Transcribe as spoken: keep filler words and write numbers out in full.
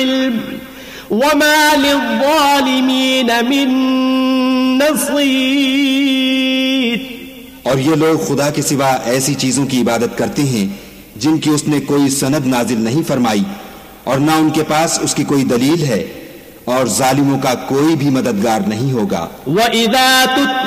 इल्म वमा लिज़्ज़ालिमीन मिन नसीर। और ये लोग खुदा के सिवा ऐसी चीजों की इबादत करते हैं जिनकी उसने कोई सनद नाजिल नहीं फरमाई और ना उनके पास उसकी कोई दलील है, और जालिमों का कोई भी मददगार नहीं होगा।